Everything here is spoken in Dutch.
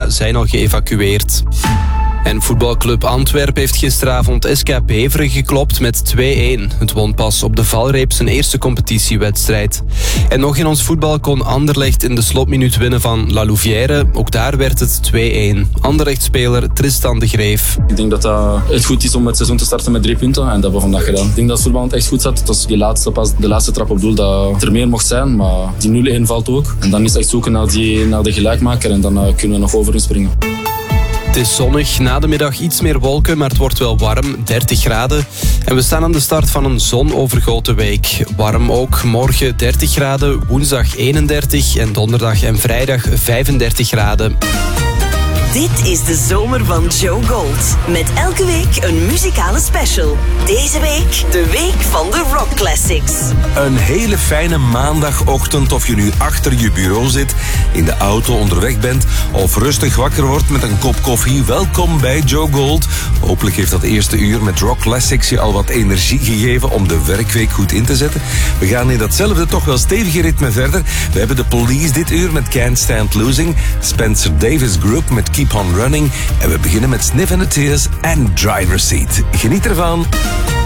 zijn al geëvacueerd. En voetbalclub Antwerpen heeft gisteravond SK Beveren geklopt met 2-1. Het won pas op de valreep zijn eerste competitiewedstrijd. En nog in ons voetbal kon Anderlecht in de slotminuut winnen van La Louvière. Ook daar werd het 2-1. Anderlecht-speler Tristan de Greef. Ik denk dat het goed is om het seizoen te starten met 3 punten. En dat hebben we vandaag gedaan. Ik denk dat het voetbal echt goed zat. Het was de laatste trap op doel dat er meer mocht zijn. Maar die 0-1 valt ook. En dan is het echt zoeken naar de gelijkmaker. En dan kunnen we nog over springen. Het is zonnig, na de middag iets meer wolken, maar het wordt wel warm, 30 graden. En we staan aan de start van een zonovergoten week. Warm ook, morgen 30 graden, woensdag 31 en donderdag en vrijdag 35 graden. Dit is de zomer van Joe Gold. Met elke week een muzikale special. Deze week de week van de Rock Classics. Een hele fijne maandagochtend, of je nu achter je bureau zit, in de auto onderweg bent of rustig wakker wordt met een kop koffie. Welkom bij Joe Gold. Hopelijk heeft dat eerste uur met Rock Classics je al wat energie gegeven om de werkweek goed in te zetten. We gaan in datzelfde toch wel stevige ritme verder. We hebben de Police dit uur met Can't Stand Losing, Spencer Davis Group met Keep on Running en we beginnen met Sniff and the Tears en Driver's Seat. Geniet ervan.